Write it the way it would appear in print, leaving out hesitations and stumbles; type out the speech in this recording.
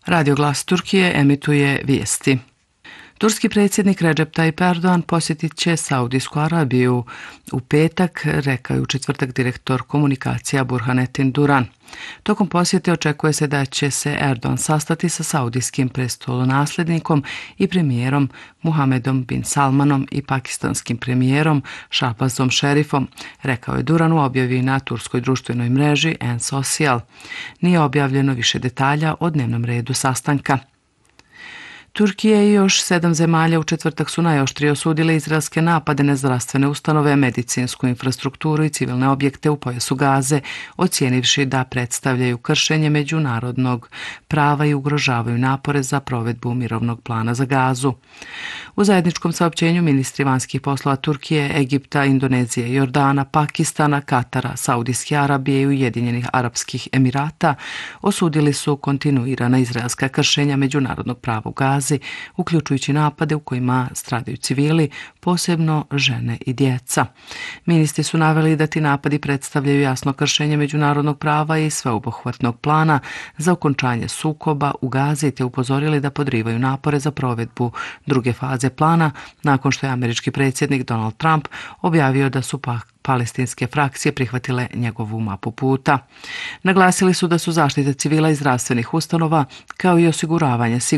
Radio Glas Turkije emituje vijesti. Turski predsjednik Recep Tayyip Erdogan posjetit će Saudijsku Arabiju u petak, rekao je u četvrtak direktor komunikacija Burhanettin Duran. Tokom posjete očekuje se da će se Erdogan sastati sa saudijskim prestolonasljednikom i premijerom Muhamedom bin Salmanom i pakistanskim premijerom Shahbazom Sharifom, rekao je Duran u objavi na turskoj društvenoj mreži N-Social. Nije objavljeno više detalja o dnevnom redu sastanka. Turkija i još 7 zemalja u četvrtak su najoštrije osudile izraelske napade na zdravstvene ustanove, medicinsku infrastrukturu i civilne objekte u pojasu Gaze, ocijenivši da predstavljaju kršenje međunarodnog prava i ugrožavaju napore za provedbu mirovnog plana za Gazu. U zajedničkom saopćenju ministri vanjskih poslova Turkije, Egipta, Indonezije, Jordana, Pakistana, Katara, Saudijske Arabije i Ujedinjenih Arapskih Emirata osudili su kontinuirana izraelska kršenja međunarodnog prava u Gazi, uključujući napade u kojima stradaju civili, posebno žene i djeca. Ministri su naveli da ti napadi predstavljaju jasno kršenje međunarodnog prava i sveobuhvatnog plana za okončanje sukoba u Gazi, te upozorili da podrivaju napore za provedbu druge faze plana nakon što je američki predsjednik Donald Trump objavio da su palestinske frakcije prihvatile njegovu mapu puta. Naglasili su da su zaštita civila i zdravstvenih ustanova kao i osiguravanje